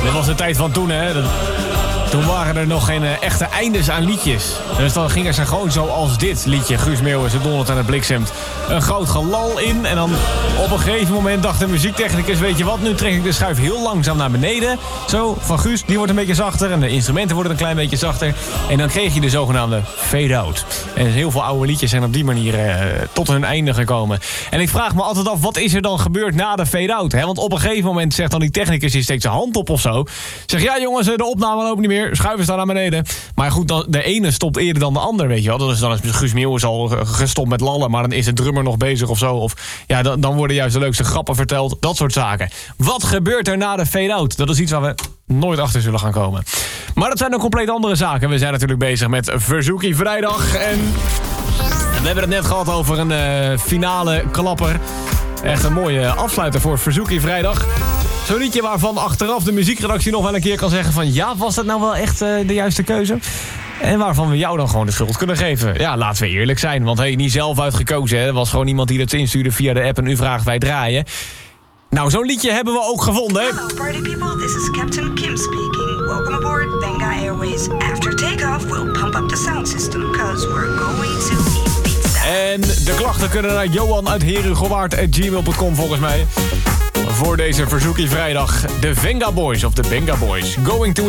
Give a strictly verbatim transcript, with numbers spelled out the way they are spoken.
Dit was de tijd van toen, hè. Dat... Toen waren er nog geen uh, echte eindes aan liedjes. Dus dan gingen ze gewoon zoals dit liedje. Guus Meeuwis, Donald en het bliksemt. Een groot gelal in. En dan op een gegeven moment dacht de muziektechnicus... weet je wat, nu trek ik de schuif heel langzaam naar beneden. Zo, van Guus, die wordt een beetje zachter. En de instrumenten worden een klein beetje zachter. En dan kreeg je de zogenaamde fade-out. En heel veel oude liedjes zijn op die manier uh, tot hun einde gekomen. En ik vraag me altijd af, wat is er dan gebeurd na de fade-out? Hè? Want op een gegeven moment zegt dan die technicus... die steekt zijn hand op of zo. Zegt, ja jongens, de opname loopt niet meer. Schuiven staan naar beneden. Maar goed, dan, de ene stopt eerder dan de ander, weet je wel. Dus dan is Guus Meeuwis al gestopt met lallen... maar dan is de drummer nog bezig of zo. Of ja, dan, dan worden juist de leukste grappen verteld. Dat soort zaken. Wat gebeurt er na de fade-out? Dat is iets waar we nooit achter zullen gaan komen. Maar dat zijn dan compleet andere zaken. We zijn natuurlijk bezig met Verzoekie Vrijdag. En we hebben het net gehad over een uh, finale klapper. Echt een mooie afsluiter voor Verzoekie Vrijdag. Zo'n liedje waarvan achteraf de muziekredactie nog wel een keer kan zeggen van... ja, was dat nou wel echt uh, de juiste keuze? En waarvan we jou dan gewoon de schuld kunnen geven. Ja, laten we eerlijk zijn. Want hey, niet zelf uitgekozen. Hè. Er was gewoon iemand die dat instuurde via de app en u vraagt wij draaien. Nou, zo'n liedje hebben we ook gevonden. Hello party people, this is Captain Kim speaking. Welcome aboard Venga Airways. After takeoff, we'll pump up the sound system, cause we're going to eat pizza. En de klachten kunnen naar Johan uit herugowaard at gmail dot com volgens mij. Voor deze Verzoekie Vrijdag, de Venga Boys of de Benga Boys. Going to